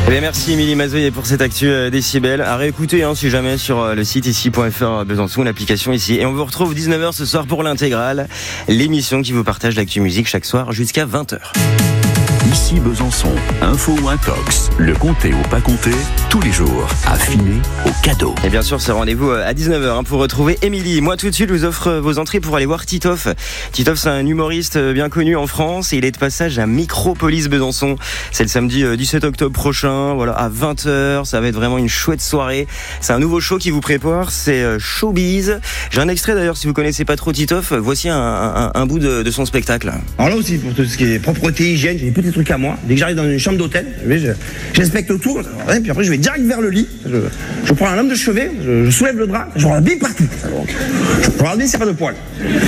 Eh bien, merci Émilie Mazoyer pour cette actu Décibel. À réécouter si jamais sur le site ici.fr Besançon, l'application ici. Et on vous retrouve 19h ce soir pour l'intégrale, l'émission qui vous partage l'actu musique chaque soir jusqu'à 20h. Ici Besançon, info ou intox, le compter ou pas compter, tous les jours, affiné au cadeau. Et bien sûr, ce rendez-vous à 19h pour retrouver Émilie. Moi, tout de suite, je vous offre vos entrées pour aller voir Titoff. Titoff, c'est un humoriste bien connu en France et il est de passage à Micropolis Besançon. C'est le samedi 17 octobre prochain, voilà, à 20h. Ça va être vraiment une chouette soirée. C'est un nouveau show qui vous prépare, c'est Showbiz. J'ai un extrait d'ailleurs, si vous connaissez pas trop Titoff, voici un bout de son spectacle. Alors là aussi, pour tout ce qui est propreté, hygiène, j'ai des petits trucs à moi. Dès que j'arrive dans une chambre d'hôtel, j'inspecte autour, et puis après je vais direct vers le lit. Je prends un lame de chevet, je soulève le drap, je regarde bien partout. Je regarde bien s'il n'y a pas de poils.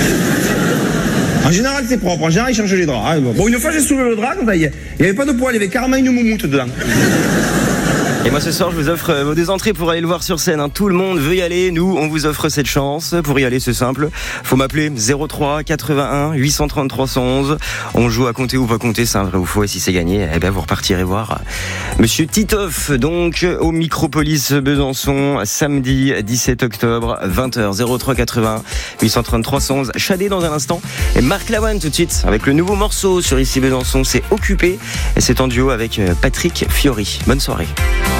En général, c'est propre. En général, ils changent les draps. Bon, une fois, j'ai soulevé le drap, il n'y avait pas de poils, il y avait carrément une moumoute dedans. Et moi ce soir je vous offre vos 2 entrées pour aller le voir sur scène. Tout le monde veut y aller, nous on vous offre cette chance. Pour y aller c'est simple, faut m'appeler 03 81 833 111. On joue à compter ou pas compter, c'est un vrai ou faux. Et si c'est gagné, eh ben vous repartirez voir Monsieur Titoff donc au Micropolis Besançon samedi 17 octobre 20h. 03 80 833 111. Shadé dans un instant et Marc Lavoine tout de suite avec le nouveau morceau sur Ici Besançon, c'est Occupé et c'est en duo avec Patrick Fiori. Bonne soirée.